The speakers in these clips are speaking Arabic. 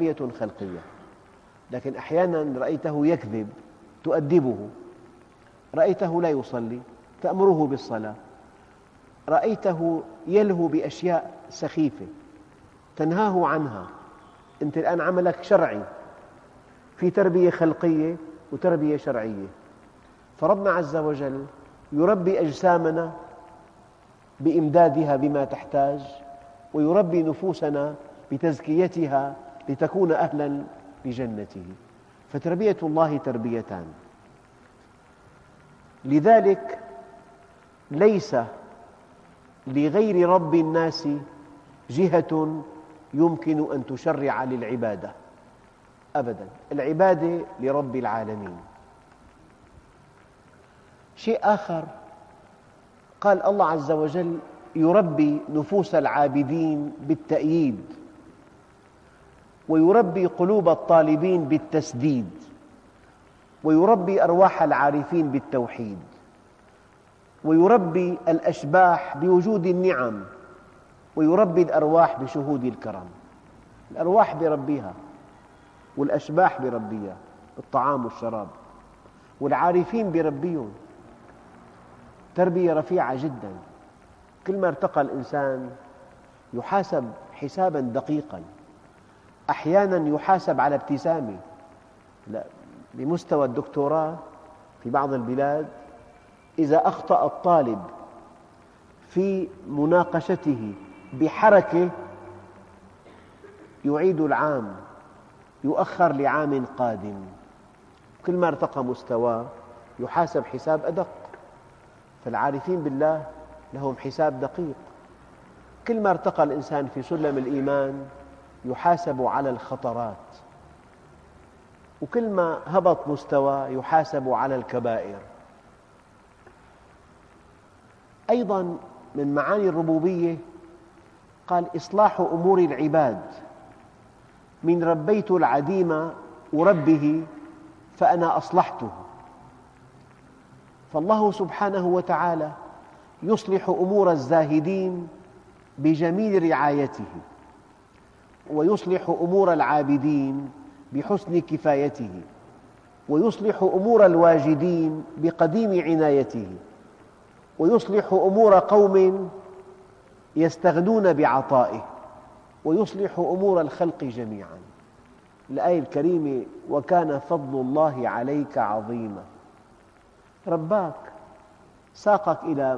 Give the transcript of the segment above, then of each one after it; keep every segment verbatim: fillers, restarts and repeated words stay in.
تربية خلقية، لكن أحياناً رأيته يكذب تؤدبه، رأيته لا يصلي تأمره بالصلاة، رأيته يلهو بأشياء سخيفة تنهاه عنها. أنت الآن عملك شرعي، في تربية خلقية وتربية شرعية. فربنا عز وجل يربي أجسامنا بإمدادها بما تحتاج، ويربي نفوسنا بتزكيتها لتكون أهلاً لجنته. فتربية الله تربيتان. لذلك ليس لغير رب الناس جهة يمكن أن تشرع للعبادة أبداً، العبادة لرب العالمين. شيء آخر، قال الله عز وجل يربي نفوس العابدين بالتأييد، ويربي قلوب الطالبين بالتسديد، ويربي أرواح العارفين بالتوحيد، ويربي الأشباح بوجود النعم، ويربي الأرواح بشهود الكرم. الأرواح بربيها، والأشباح بربيها بالطعام والشراب، والعارفين بربيهم. تربية رفيعة جداً. كل ما ارتقى الإنسان يحاسب حساباً دقيقاً، أحياناً يحاسب على ابتسامة. بمستوى الدكتوراه في بعض البلاد إذا أخطأ الطالب في مناقشته بحركة يعيد العام، يؤخر لعام قادم. كل ما ارتقى مستواه يحاسب حساب أدق. فالعارفين بالله لهم حساب دقيق. كل ما ارتقى الإنسان في سلم الإيمان يحاسب على الخطرات، وكل ما هبط مستوى يحاسب على الكبائر. أيضاً من معاني الربوبية قال إصلاح أمور العباد. من ربيت العديم أربه فأنا أصلحته. فالله سبحانه وتعالى يصلح أمور الزاهدين بجميل رعايته، ويصلح أمور العابدين بحسن كفايته، ويصلح أمور الواجدين بقديم عنايته، ويصلح أمور قوم يستغنون بعطائه، ويصلح أمور الخلق جميعاً. الآية الكريمة وكان فضل الله عليك عظيماً. رباك، ساقك إلى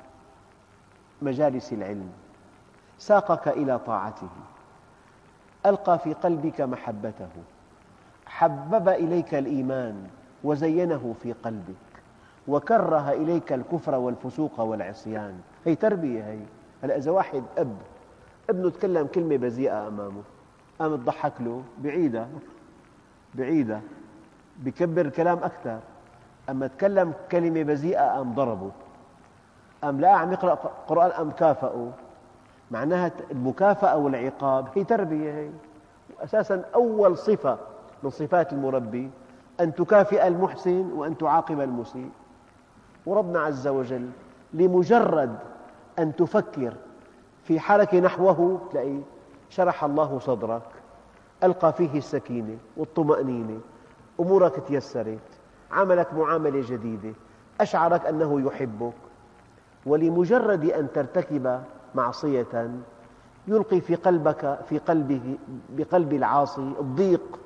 مجالس العلم، ساقك إلى طاعته، ألقى في قلبك محبته، حبب إليك الإيمان وزينه في قلبك، وكره إليك الكفر والفسوق والعصيان. هي تربية. هي هلأ إذا واحد أب ابنه تكلم كلمة بذيئة أمامه، قام تضحك له بعيدها بعيدها بكبر الكلام أكثر. أما تكلم كلمة بذيئة قام ضربه، قام لا عم يقرأ قرآن قام كافأه. معناها المكافأة والعقاب هي تربية. هي أساساً أول صفة من صفات المربي أن تكافئ المحسن وأن تعاقب المسيء. وربنا عز وجل لمجرد أن تفكر في حركة نحوه تلاقي شرح الله صدرك، ألقى فيه السكينة والطمأنينة، أمورك تيسرت، عملك معاملة جديدة، أشعرك أنه يحبك. ولمجرد أن ترتكب معصية يلقي في قلبك في قلبه بقلب العاصي الضيق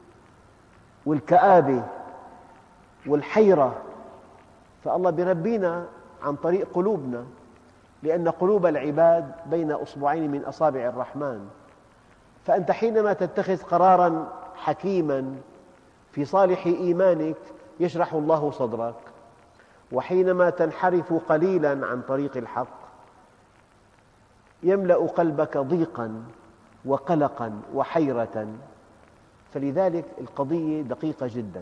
والكآبة والحيرة. فالله يربينا عن طريق قلوبنا، لأن قلوب العباد بين أصبعين من أصابع الرحمن. فأنت حينما تتخذ قراراً حكيماً في صالح إيمانك يشرح الله صدرك، وحينما تنحرف قليلاً عن طريق الحق يملأ قلبك ضيقاً وقلقاً وحيرة. فلذلك القضية دقيقة جداً.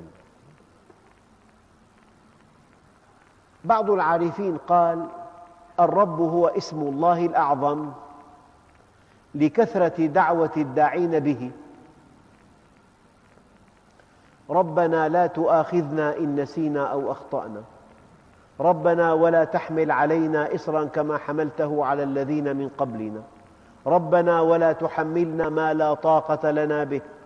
بعض العارفين قال الرب هو اسم الله الأعظم لكثرة دعوة الداعين به. ربنا لا تؤاخذنا إن نسينا أو أخطأنا، ربنا ولا تحمل علينا إصراً كما حملته على الذين من قبلنا، ربنا ولا تحملنا ما لا طاقة لنا به.